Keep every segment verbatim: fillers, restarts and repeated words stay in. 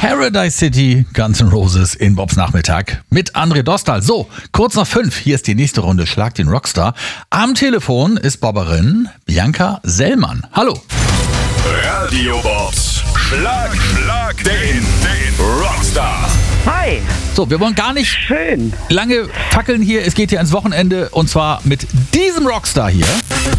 Paradise City, Guns N' Roses in Bobs Nachmittag mit André Dostal. So, kurz nach fünf, hier ist die nächste Runde Schlag den Rockstar. Am Telefon ist Bobberin Bianca Sellmann. Hallo. Radio Bobs, Schlag, Schlag den, den Rockstar. Hi. So, wir wollen gar nicht Schön. lange fackeln hier. Es geht hier ans Wochenende und zwar mit diesem Rockstar hier.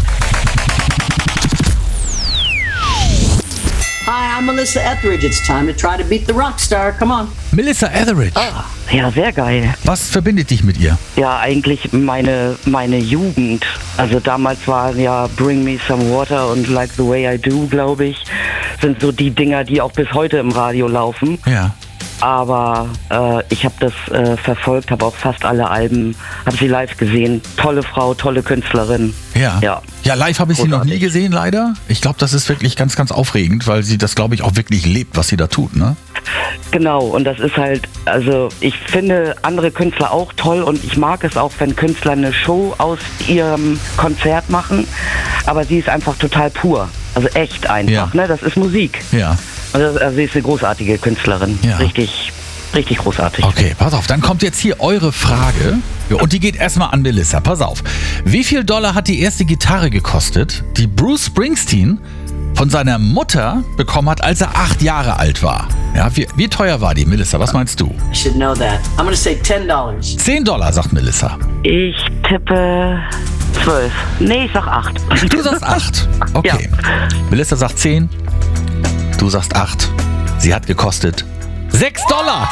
Hi, I'm Melissa Etheridge. It's time to try to beat the rock star. Come on. Melissa Etheridge. Ah, ja, sehr geil. Was verbindet dich mit ihr? Ja, eigentlich meine, meine Jugend. Also damals waren ja Bring Me Some Water und Like the Way I Do, glaube ich, sind so die Dinger, die auch bis heute im Radio laufen. Ja. Aber äh, ich habe das äh, verfolgt, habe auch fast alle Alben, habe sie live gesehen. Tolle Frau, tolle Künstlerin. Ja. Ja, ja live habe ich sie noch nie Großartig. gesehen, leider. Ich glaube, das ist wirklich ganz, ganz aufregend, weil sie das, glaube ich, auch wirklich lebt, was sie da tut, ne? Genau, und das ist halt, also ich finde andere Künstler auch toll und ich mag es auch, wenn Künstler eine Show aus ihrem Konzert machen, aber sie ist einfach total pur, also echt einfach, Ja. ne? Das ist Musik. Ja. Also, also sie ist eine großartige Künstlerin, Ja. richtig, richtig großartig. Okay, pass auf, dann kommt jetzt hier eure Frage. Und die geht erstmal an Melissa. Pass auf. Wie viel Dollar hat die erste Gitarre gekostet, die Bruce Springsteen von seiner Mutter bekommen hat, als er acht Jahre alt war? Ja, wie, wie teuer war die, Melissa? Was meinst du? I should know that. I'm gonna say ten dollars. zehn Dollar, sagt Melissa. Ich tippe zwölf. Nee, ich sag acht. Du sagst acht. Okay. Melissa sagt zehn. Du sagst acht. Sie hat gekostet sechs Dollar.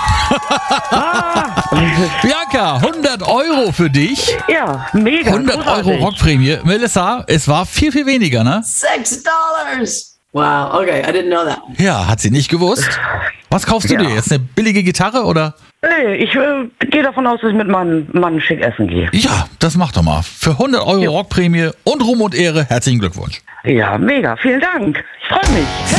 Bianca, hundert Euro für dich. Ja, mega. hundert großartig. Euro Rockprämie. Melissa, es war viel, viel weniger, ne? Six dollars. Wow. Okay, I didn't know that. Ja, hat sie nicht gewusst. Was kaufst du Ja. dir jetzt? Eine billige Gitarre oder? Nee, ich äh, gehe davon aus, dass ich mit meinem Mann schick essen gehe. Ja, das mach doch mal. Für hundert Euro Rockprämie und Ruhm und Ehre, herzlichen Glückwunsch. Ja, mega. Vielen Dank. Ich freue mich.